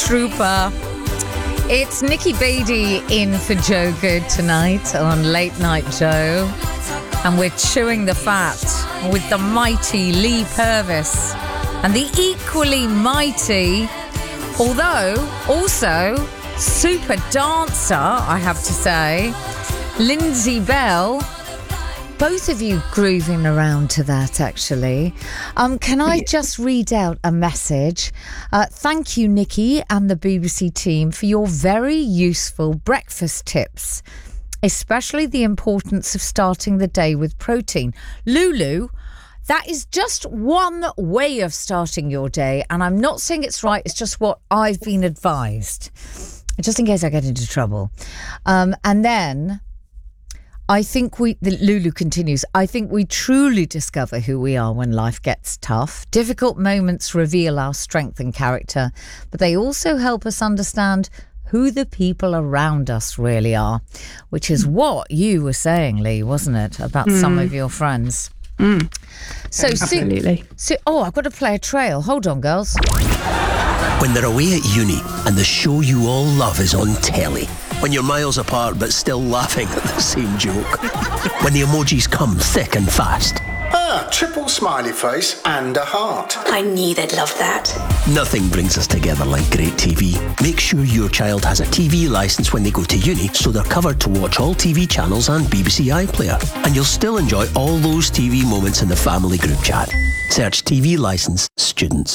trooper. It's Nikki Beattie in for Joe Good tonight on Late Night Joe. And we're chewing the fat with the mighty Lee Purvis and the equally mighty, although also super dancer, I have to say, Lindsay Bell. Both of you grooving around to that, actually. Can I just read out a message? Thank you, Nikki and the BBC team, for your very useful breakfast tips, especially the importance of starting the day with protein. Lulu, that is just one way of starting your day, and I'm not saying it's right, it's just what I've been advised, just in case I get into trouble. And then I think Lulu continues, I think we truly discover who we are when life gets tough. Difficult moments reveal our strength and character, but they also help us understand who the people around us really are, which is what you were saying, Lee, wasn't it, about some of your friends? So, absolutely. I've got to play a trail. Hold on, girls. When they're away at uni and the show you all love is on telly. When you're miles apart but still laughing at the same joke. When the emojis come thick and fast. Triple smiley face and a heart. I knew they'd love that. Nothing brings us together like great TV. Make sure your child has a TV licence when they go to uni so they're covered to watch all TV channels and BBC iPlayer. And you'll still enjoy all those TV moments in the family group chat. Search TV licence students.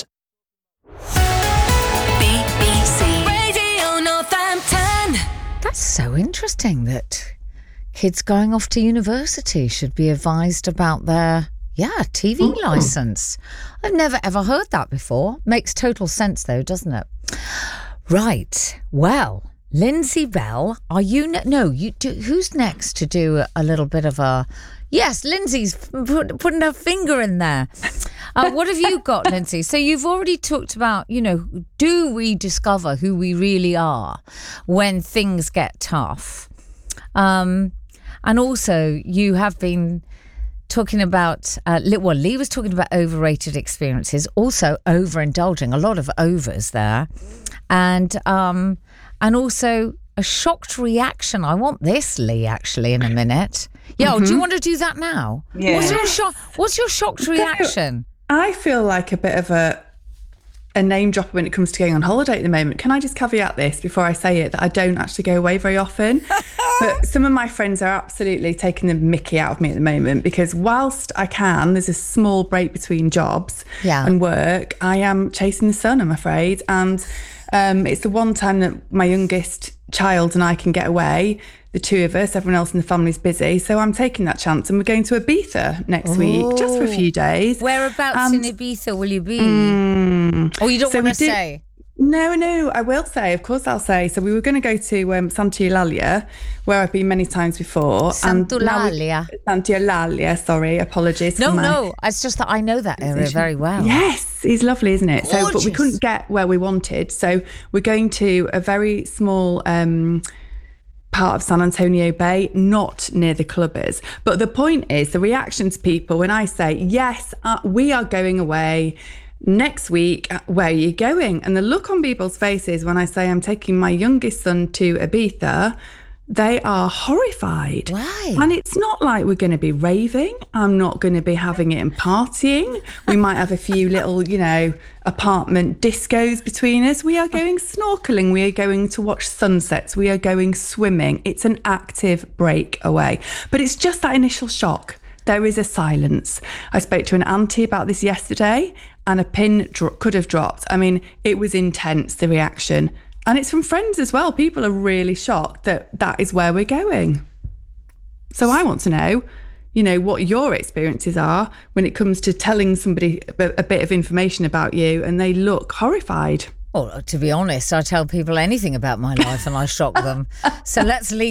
BBC Radio Northampton. That's so interesting that kids going off to university should be advised about their TV licence. I've never ever heard that before. Makes total sense though, doesn't it? Right. Well, Lindsay Bell, are you who's next to do a little bit of a... Yes, Lindsay's putting her finger in there. What have you got, Lindsay? So you've already talked about, do we discover who we really are when things get tough? And also you have been talking about, Lee was talking about overrated experiences, also overindulging, a lot of overs there. And also a shocked reaction. I want this, Lee, actually, in a minute. Yeah, do you want to do that now? Yeah. What's your shocked reaction? I feel like a bit of a name dropper when it comes to going on holiday at the moment. Can I just caveat this before I say it, that I don't actually go away very often? But some of my friends are absolutely taking the mickey out of me at the moment because whilst I can, there's a small break between jobs and work, I am chasing the sun, I'm afraid. And it's the one time that my youngest child and I can get away, the two of us, everyone else in the family's busy. So I'm taking that chance and we're going to Ibiza next week, just for a few days. Whereabouts in Ibiza will you be? Or you don't want to say? No, I will say, of course I'll say. So we were going to go to Santa Eulalia, where I've been many times before. Santa Eulalia, sorry, apologies. No, it's just that I know that area very well. Yes, it's lovely, isn't it? Gorgeous. So, but we couldn't get where we wanted. So we're going to a very small part of San Antonio Bay, not near the clubbers. But the point is, the reaction to people when I say, yes, we are going away next week, where are you going? And the look on people's faces when I say I'm taking my youngest son to Ibiza, they are horrified. Why? And it's not like we're going to be raving. I'm not going to be having it and partying. We might have a few little, apartment discos between us. We are going snorkeling. We are going to watch sunsets. We are going swimming. It's an active break away. But it's just that initial shock. There is a silence. I spoke to an auntie about this yesterday and a pin could have dropped. I mean, it was intense, the reaction. And it's from friends as well. People are really shocked that is where we're going. So I want to know, what your experiences are when it comes to telling somebody a bit of information about you and they look horrified. Well, to be honest, I tell people anything about my life and I shock them. So let's leave